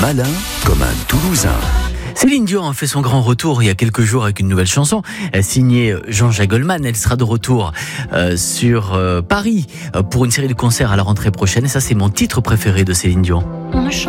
malin comme un Toulousain. Céline Dion a fait son grand retour il y a quelques jours avec une nouvelle chanson signée Jean-Jacques Goldman. Elle sera de retour sur Paris pour une série de concerts à la rentrée prochaine. Et ça, c'est mon titre préféré de Céline Dion.